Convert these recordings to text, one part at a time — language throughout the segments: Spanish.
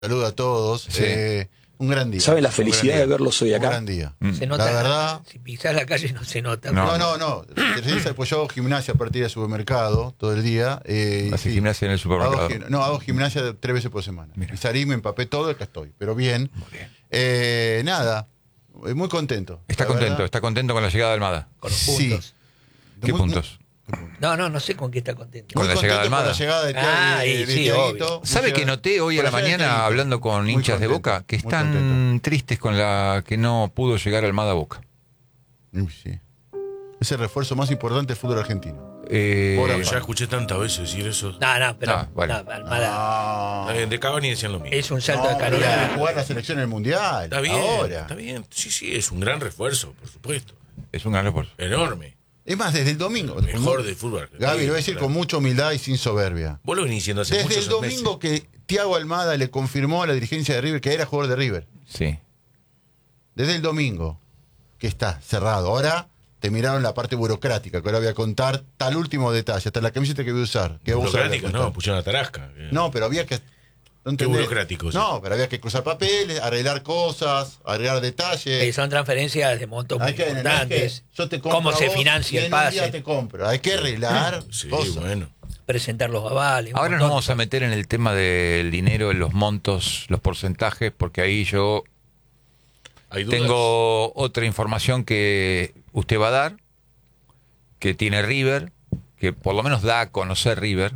Saludo a todos. Sí. Un gran día. ¿Saben la felicidad de verlos hoy acá? Un gran día. Se nota, La verdad. si pisás la calle no se nota. No. Pues yo hago gimnasia a partir del supermercado todo el día. ¿Hace gimnasia en el supermercado? Hago gimnasia 3 veces por semana. Mira. Y salí, me empapé todo, acá estoy. Pero bien. Muy bien. Nada. Muy contento. Está contento con la llegada de Almada. Con los puntos. Sí. ¿Qué puntos? No sé con qué está contento. Con la llegada de Almada. Con la llegada de sí, Tiaguito. obvio. ¿Sabe que noté hoy a la mañana hablando con hinchas de Boca que están tristes con la que no pudo llegar Almada a Boca? Sí. Es el refuerzo más importante del fútbol argentino. Ya escuché tantas veces decir eso. Pero bueno. Almada De Cavani decían lo mismo. es un salto de Pero debe calidad. jugar la selección en el Mundial. Está bien, Ahora. está bien. Sí, es un gran refuerzo, por supuesto. Es un gran refuerzo. Enorme. Es más, desde el domingo. El mejor del fútbol argentino. Gaby, lo voy a decir con mucha humildad y sin soberbia. Vos lo venís diciendo hace Desde muchos el domingo meses. que Thiago Almada le confirmó a la dirigencia de River que era jugador de River. Sí. Desde el domingo que está cerrado. Ahora te miraron la parte burocrática, que ahora voy a contar tal último detalle, hasta la camiseta que voy a usar. Que voy a usar, Burocrática, no, pusieron la tarasca. No, pero había que... ¿no Qué entendés? burocrático, sí. No, pero había que cruzar papeles, arreglar cosas, agregar detalles. Son transferencias de montos muy importantes. Yo te compro ¿Cómo a se vos financia y el en un día pase? te compro. Hay que arreglar Sí, cosas. bueno. Presentar los avales. Ahora nos vamos a meter en el tema del dinero, en los montos, los porcentajes, porque ahí yo Hay dudas. tengo otra información que usted va a dar, que tiene River, que por lo menos da a conocer River,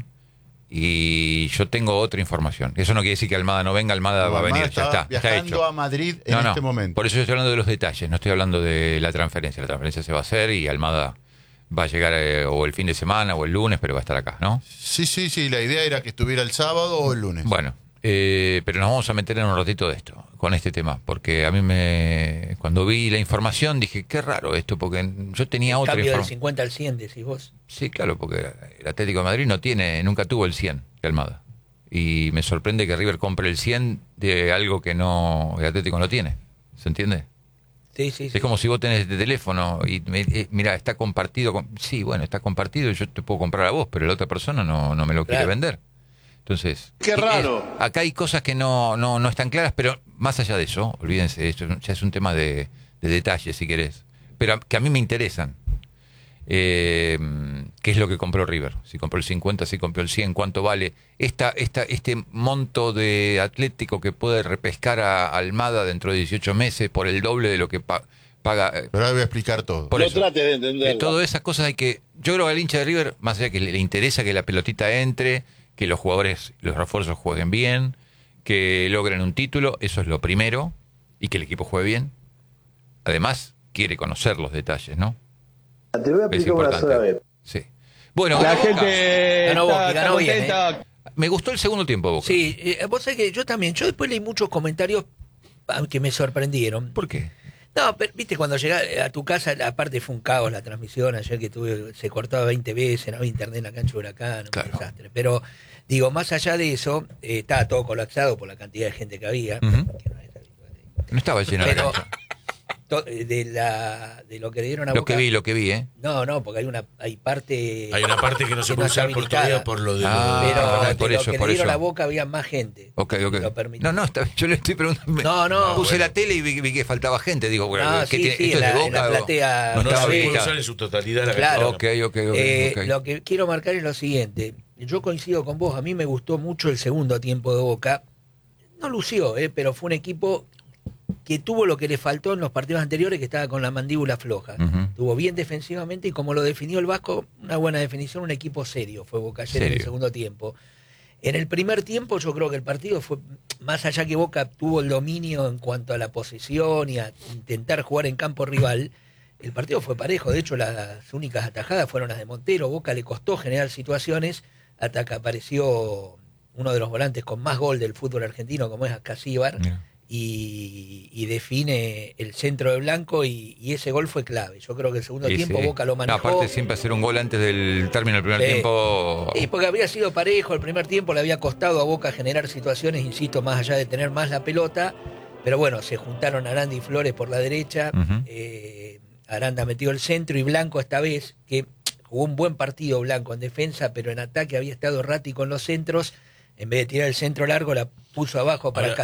y yo tengo otra información. Eso no quiere decir que Almada no venga, Almada va a venir, ya está Viajando hecho. a Madrid en este momento. Por eso yo estoy hablando de los detalles, no estoy hablando de la transferencia. La transferencia se va a hacer y Almada va a llegar o el fin de semana o el lunes, pero va a estar acá, ¿no? Sí, la idea era que estuviera el sábado o el lunes. Bueno, pero nos vamos a meter en un ratito de esto, con este tema, porque a mí cuando vi la información dije, qué raro esto, porque yo tenía otra Cambio del información. 50 al 100, decís vos. Sí, claro, porque el Atlético de Madrid nunca tuvo el 100 de Almada. Y me sorprende que River compre el 100 de algo que el Atlético no tiene. ¿Se entiende? Sí. Es como si vos tenés este teléfono y mira, está compartido. Sí, bueno, está compartido y yo te puedo comprar a vos, pero la otra persona no me lo quiere vender. Entonces, Qué raro. Acá hay cosas que no están claras, pero más allá de eso, olvídense, esto ya es un tema de detalles, si querés. Pero que a mí me interesan. ¿Qué es lo que compró River? Si compró el 50, si compró el 100, ¿cuánto vale? Este monto de Atlético que puede repescar a Almada dentro de 18 meses por el doble de lo que paga. Pero ahora voy a explicar todo. Por No eso, trate de entenderlo. todas esas cosas hay que... Yo creo que al hincha de River, más allá que le interesa que la pelotita entre, que los jugadores, los refuerzos jueguen bien, que logren un título, eso es lo primero, y que el equipo juegue bien. Además, quiere conocer los detalles, ¿no? Te lo voy a Es explicar una importante. sola vez. Sí. Bueno, La ganó Boca. gente Ganó Boca, está ganó bien, contenta. Me gustó el segundo tiempo, Boca. Sí, vos sabés que yo también. Yo después leí muchos comentarios que me sorprendieron. ¿Por qué? No, pero viste, cuando llegué a tu casa, aparte fue un caos la transmisión. Ayer que se cortaba 20 veces, no había internet en la cancha de Huracán, Claro. un desastre. Pero, digo, más allá de eso, estaba todo colapsado por la cantidad de gente que había. Ujú. Que no es habitual. No estaba llena la Pero, cancha. de lo que le dieron a Lo Boca. que vi, ¿eh? No, porque hay parte. Hay una parte que no se que puede no está usar por habilitada. todavía por lo de Pero Ah, de por lo eso, que por le dieron eso. a Boca había más gente. Ok. Lo permitió. No, está bien, yo le estoy preguntando. No. Puse la tele y vi que faltaba gente. Digo, bueno, No, ¿qué sí, tiene? sí, ¿Esto es de en Boca? la o- platea. No no estaba se puede habilitado. usar en su totalidad la Claro. cancha. Ok. Lo que quiero marcar es lo siguiente. Yo coincido con vos. A mí me gustó mucho el segundo tiempo de Boca. No lució, pero fue un equipo que tuvo lo que le faltó en los partidos anteriores, que estaba con la mandíbula floja. Ujú. Estuvo bien defensivamente y como lo definió el Vasco, una buena definición, un equipo serio fue Boca ayer en el Serio. segundo tiempo. En el primer tiempo yo creo que el partido fue, más allá que Boca tuvo el dominio en cuanto a la posesión y a intentar jugar en campo rival, el partido fue parejo. De hecho, las únicas atajadas fueron las de Montero. Boca le costó generar situaciones hasta que apareció uno de los volantes con más gol del fútbol argentino, como es Ascasíbar, Mira. y define el centro de Blanco y ese gol fue clave. Yo creo que el segundo Sí, tiempo sí. Boca lo No, manejó. aparte siempre hacer un gol antes del término del primer Sí. tiempo. Sí, porque había sido parejo, el primer tiempo le había costado a Boca generar situaciones, insisto, más allá de tener más la pelota, pero bueno, se juntaron Aranda y Flores por la derecha, Ujú. Aranda metió el centro y Blanco esta vez, que jugó un buen partido Blanco en defensa, pero en ataque había estado errático en los centros, en vez de tirar el centro largo, la puso abajo para Ahora,